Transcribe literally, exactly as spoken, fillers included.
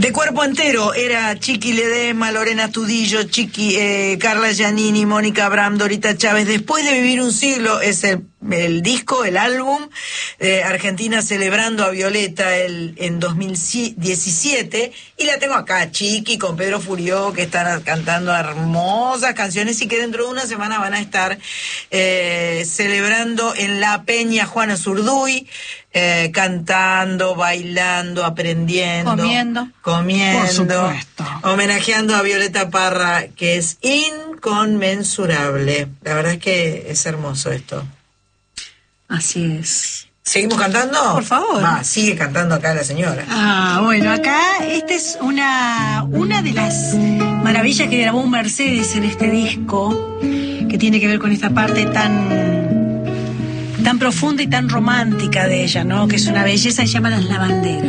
De cuerpo entero era Chiqui Ledesma, Lorena Tudillo, Chiqui, eh, Carla Giannini, Mónica Abraham, Dorita Chávez. Después de vivir un siglo es el, el disco, el álbum, eh, Argentina celebrando a Violeta el, en dos mil diecisiete. Y la tengo acá, Chiqui, con Pedro Furió, que están cantando hermosas canciones y que dentro de una semana van a estar eh, celebrando en La Peña Juana Zurduy. Eh, cantando, bailando, aprendiendo, comiendo, comiendo, por supuesto, homenajeando a Violeta Parra, que es inconmensurable. La verdad es que es hermoso esto. Así es. ¿Seguimos cantando? Por favor. Va, sigue cantando acá la señora. Ah, bueno, acá esta es una, una de las maravillas que grabó Mercedes en este disco, que tiene que ver con esta parte tan... tan profunda y tan romántica de ella, ¿no? Que es una belleza, se llama Las Lavanderas.